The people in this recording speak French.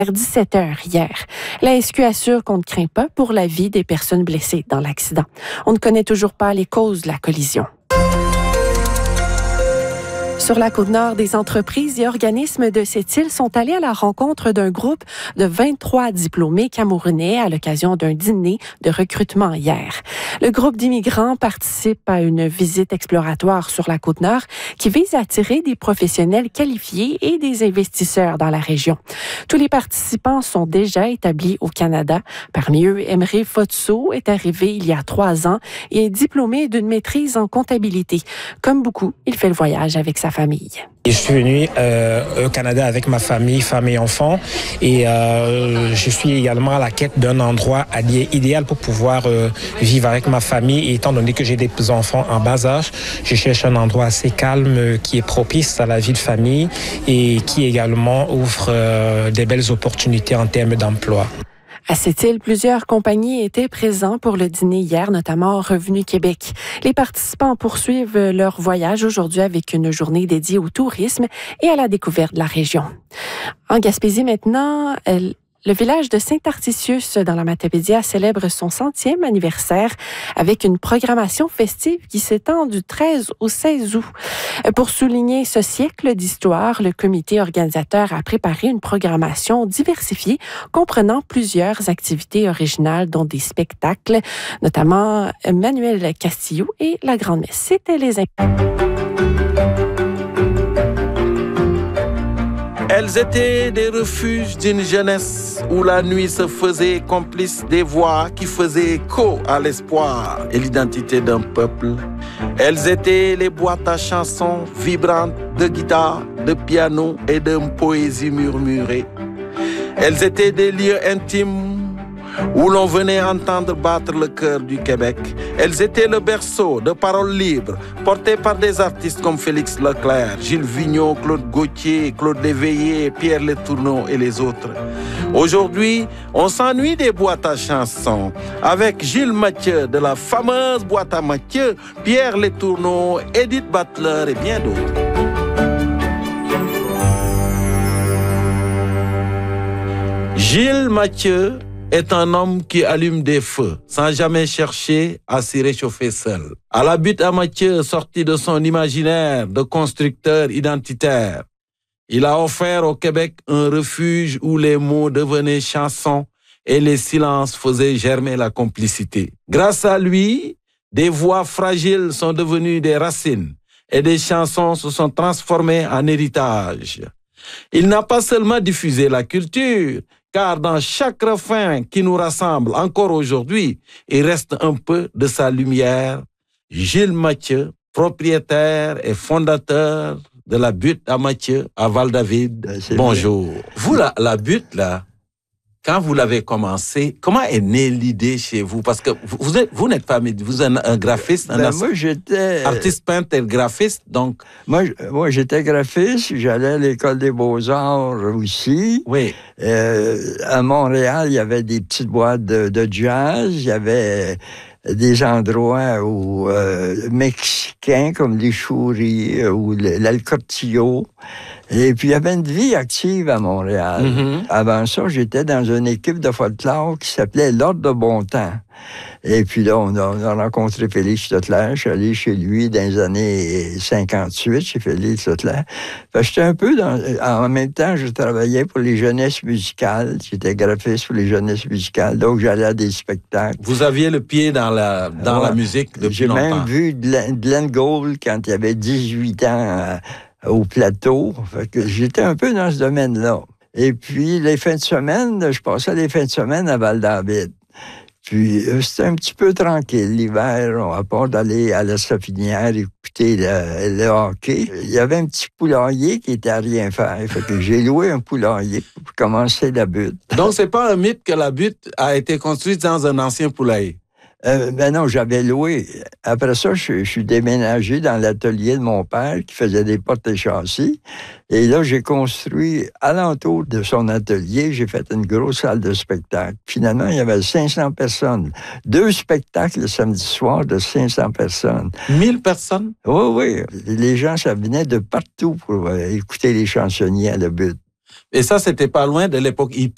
Vers 17 heures hier. La SQ assure qu'on ne craint pas pour la vie des personnes blessées dans l'accident. On ne connaît toujours pas les causes de la collision. Sur la Côte-Nord, des entreprises et organismes de cette île sont allés à la rencontre d'un groupe de 23 diplômés camerounais à l'occasion d'un dîner de recrutement hier. Le groupe d'immigrants participe à une visite exploratoire sur la Côte-Nord qui vise à attirer des professionnels qualifiés et des investisseurs dans la région. Tous les participants sont déjà établis au Canada. Parmi eux, Emery Fotso est arrivé il y a 3 ans et est diplômé d'une maîtrise en comptabilité. Comme beaucoup, il fait le voyage avec sa famille. Je suis venu au Canada avec ma famille, femme et enfants, et je suis également à la quête d'un endroit idéal pour pouvoir vivre avec ma famille. Et étant donné que j'ai des enfants en bas âge, je cherche un endroit assez calme qui est propice à la vie de famille et qui également offre des belles opportunités en termes d'emploi. À cette île, plusieurs compagnies étaient présentes pour le dîner hier, notamment Revenu Québec. Les participants poursuivent leur voyage aujourd'hui avec une journée dédiée au tourisme et à la découverte de la région. En Gaspésie maintenant, le village de Saint-Tarticius dans la Matapédia célèbre son 100e anniversaire avec une programmation festive qui s'étend du 13 au 16 août. Pour souligner ce siècle d'histoire, le comité organisateur a préparé une programmation diversifiée comprenant plusieurs activités originales dont des spectacles, notamment Manuel Castillo et la Grande Messe. C'était les Elles étaient des refuges d'une jeunesse où la nuit se faisait complice des voix qui faisaient écho à l'espoir et l'identité d'un peuple. Elles étaient les boîtes à chansons vibrantes de guitare, de piano et de poésie murmurée. Elles étaient des lieux intimes où l'on venait entendre battre le cœur du Québec. Elles étaient le berceau de paroles libres, portées par des artistes comme Félix Leclerc, Gilles Vigneault, Claude Gauthier, Claude Léveillé, Pierre Letourneau et les autres. Aujourd'hui, on s'ennuie des boîtes à chansons avec Gilles Mathieu de la fameuse boîte à Mathieu, Pierre Letourneau, Edith Butler et bien d'autres. Gilles Mathieu est un homme qui allume des feux sans jamais chercher à s'y réchauffer seul. À la butte à Mathieu, sorti de son imaginaire de constructeur identitaire, il a offert au Québec un refuge où les mots devenaient chansons et les silences faisaient germer la complicité. Grâce à lui, des voix fragiles sont devenues des racines et des chansons se sont transformées en héritage. Il n'a pas seulement diffusé la culture, car dans chaque refrain qui nous rassemble encore aujourd'hui, il reste un peu de sa lumière. Gilles Mathieu, propriétaire et fondateur de la butte à Mathieu, à Val-David. Bonjour. Bien. Vous, la butte, là, quand vous l'avez commencé, comment est née l'idée chez vous? Parce que vous n'êtes pas, vous êtes un graphiste, moi, j'étais artiste, peintre et graphiste, donc. Moi, j'étais graphiste, j'allais à l'école des beaux-arts aussi. Oui. À Montréal, il y avait des petites boîtes de jazz, il y avait des endroits où mexicains comme les Chouris ou l'Alcortillo. Et puis, il y avait une vie active à Montréal. Mm-hmm. Avant ça, j'étais dans une équipe de folklore qui s'appelait l'Ordre de Bon Temps. Et puis là, on a rencontré Félix Leclerc. Je suis allé chez lui dans les années 58, chez Félix Leclerc. J'étais un peu en même temps, je travaillais pour les jeunesses musicales. J'étais graphiste pour les jeunesses musicales. Donc, j'allais à des spectacles. Vous aviez le pied dans la musique depuis longtemps. J'ai même vu Glenn Gould quand il avait 18 ans au plateau. Fait que j'étais un peu dans ce domaine-là. Et puis, les fins de semaine, je passais les fins de semaine à Val-David. Puis, c'était un petit peu tranquille l'hiver, à part d'aller à la Sapinière écouter le hockey. Il y avait un petit poulailler qui était à rien faire. Fait que j'ai loué un poulailler pour commencer la butte. Donc, c'est pas un mythe que la butte a été construite dans un ancien poulailler? Ben non, j'avais loué. Après ça, je suis déménagé dans l'atelier de mon père qui faisait des portes et châssis. Et là, j'ai construit alentour de son atelier, j'ai fait une grosse salle de spectacle. Finalement, il y avait 500 personnes. 2 spectacles le samedi soir de 500 personnes. 1000 personnes? Oui, oui. Les gens, ça venait de partout pour écouter les chansonniers à la butte. Et ça, c'était pas loin de l'époque hippie.